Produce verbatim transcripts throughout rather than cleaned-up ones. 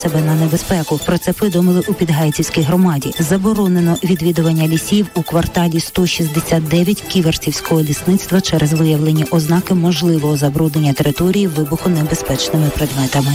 себе на небезпеку. Про це повідомили у Підгайцівській громаді. Заборонено відвідування лісів у кварталі сто шістдесят дев'ять Ківерцівського лісництва через виявлені ознаки можливого забруднення території вибухонебезпечними предметами.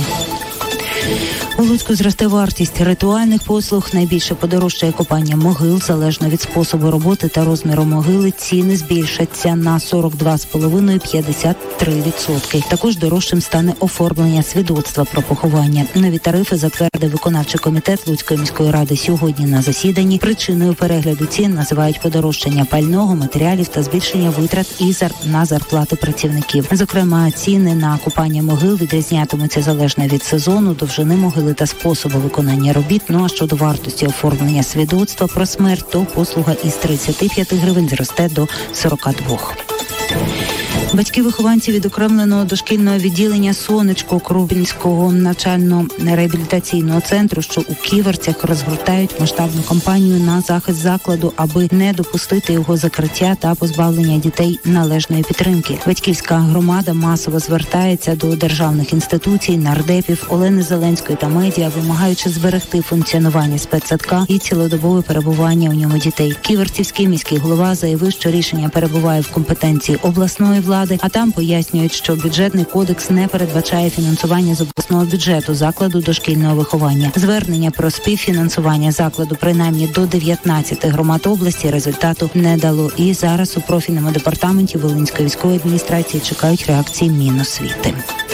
У Луцьку зросте вартість ритуальних послуг. Найбільше подорожчає копання могил. Залежно від способу роботи та розміру могили, ціни збільшаться на сорок два цілих п'ять десятих - п'ятдесят три відсотки. Також дорожчим стане оформлення свідоцтва про поховання. Нові тарифи затвердив виконавчий комітет Луцької міської ради сьогодні на засіданні. Причиною перегляду цін називають подорожчання пального, матеріалів та збільшення витрат і на зарплати працівників. Зокрема, ціни на копання могил відрізнятимуться залежно від сезону, довжини могили та способу виконання робіт. Ну а щодо вартості оформлення свідоцтва про смерть, то послуга із тридцяти п'яти гривень зросте до сорока двох. Батьки вихованців відокремленого дошкільного відділення «Сонечко» Крупінського навчально-реабілітаційного центру, що у Ківерцях, розгортають масштабну кампанію на захист закладу, аби не допустити його закриття та позбавлення дітей належної підтримки. Батьківська громада масово звертається до державних інституцій, нардепів, Олени Зеленської та медіа, вимагаючи зберегти функціонування спецсадка і цілодобове перебування у ньому дітей. Ківерцівський міський голова заявив, що рішення перебуває в компетенції обласної влади, а там пояснюють, що бюджетний кодекс не передбачає фінансування з обласного бюджету закладу дошкільного виховання. Звернення про співфінансування закладу принаймні до дев'ятнадцяти громад області результату не дало. І зараз у профільному департаменті Волинської військової адміністрації чекають реакції Міносвіти.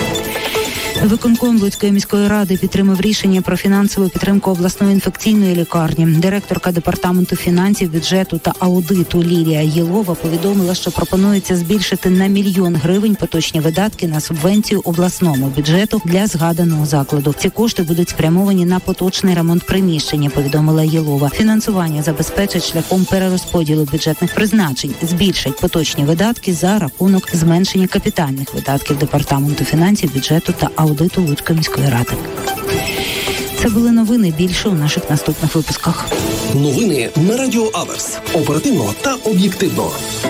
Виконком Луцької міської ради підтримав рішення про фінансову підтримку обласної інфекційної лікарні. Директорка департаменту фінансів, бюджету та аудиту Лілія Єлова повідомила, що пропонується збільшити на мільйон гривень поточні видатки на субвенцію обласному бюджету для згаданого закладу. Ці кошти будуть спрямовані на поточний ремонт приміщення, повідомила Єлова. Фінансування забезпечить шляхом перерозподілу бюджетних призначень, збільшать поточні видатки за рахунок зменшення капітальних видатків департаменту фінансів, бюджету та аудиту аудиту Луцької міської ради. Це були новини. Більше у наших наступних випусках. Новини на Радіо Аверс. Оперативно та об'єктивно.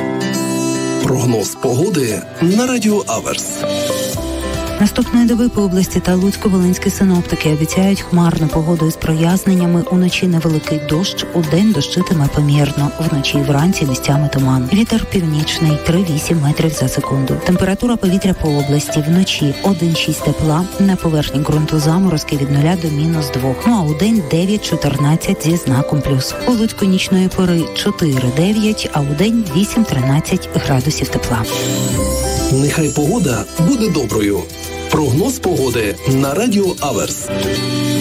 Прогноз погоди на Радіо Аверс. Наступної доби по області та Луцько-Волинські синоптики обіцяють хмарну погоду із проясненнями. Уночі невеликий дощ, удень дощитиме помірно. Вночі і вранці місцями туман. Вітер північний три - вісім метрів за секунду. Температура повітря по області вночі один - шість тепла, на поверхні ґрунту заморозки від нуля до мінус двох. Ну а удень дев'ять - чотирнадцять зі знаком плюс. У Луцьку нічної пори чотири - дев'ять, а удень вісім - тринадцять градусів тепла. Нехай погода буде доброю. Прогноз погоди на Радіо Аверс.